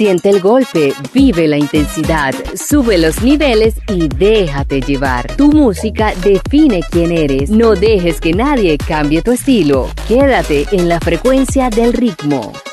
Siente el golpe, vive la intensidad, sube los niveles y déjate llevar. Tu música define quién eres. No dejes que nadie cambie tu estilo. Quédate en la frecuencia del ritmo.